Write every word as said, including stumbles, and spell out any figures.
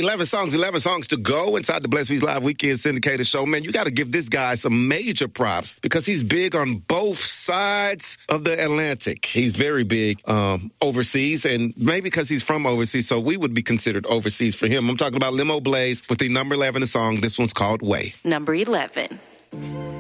eleven songs, eleven songs to go inside the Blessed Beats Live Weekend Syndicated Show. Man, you got to give this guy some major props because he's big on both sides of the Atlantic. He's very big um, overseas, and maybe because he's from overseas, so we would be considered overseas for him. I'm talking about Limo Blaze with the number eleven song. This one's called Way. Number eleven.